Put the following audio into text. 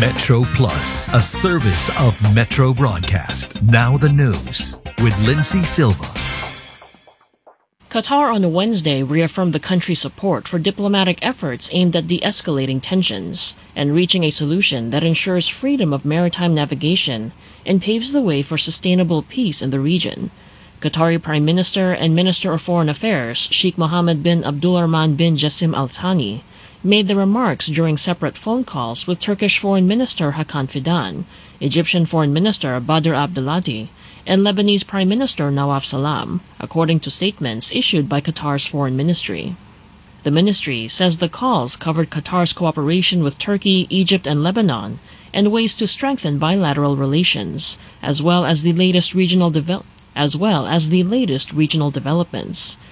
Metro Plus, a service of Metro Broadcast. Now the news with Lindsay Silva. Qatar on Wednesday reaffirmed the country's support for diplomatic efforts aimed at de-escalating tensions and reaching a solution that ensures freedom of maritime navigation and paves the way for sustainable peace in the region. Qatari Prime Minister and Minister of Foreign Affairs Sheikh Mohammed bin Abdulrahman bin Jassim Al Thani made the remarks during separate phone calls with Turkish Foreign Minister Hakan Fidan, Egyptian Foreign Minister Badr Abdelati, and Lebanese Prime Minister Nawaf Salam, according to statements issued by Qatar's foreign ministry. The ministry says the calls covered Qatar's cooperation with Turkey, Egypt, and Lebanon, and ways to strengthen bilateral relations, as well as the latest regional developments.